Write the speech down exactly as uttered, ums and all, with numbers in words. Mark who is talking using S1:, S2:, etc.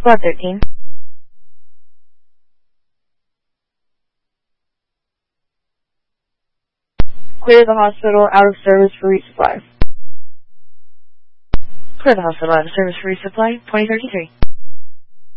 S1: Squad thirteen. Clear the hospital out of service for resupply.
S2: Clear the hospital out of service for resupply, twenty thirty-three.